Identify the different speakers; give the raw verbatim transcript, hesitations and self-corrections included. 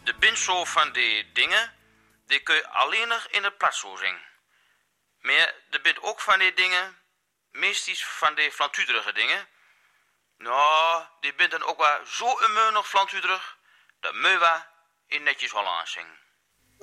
Speaker 1: De bent zo van die dingen, die kun je alleen nog in het platzo zingen. Maar er bent ook van die dingen, meestal van die flantuderige dingen. Nou, die bent dan ook wel zo umeunig flantuderig, dat me wel in netjes Hollands zingen.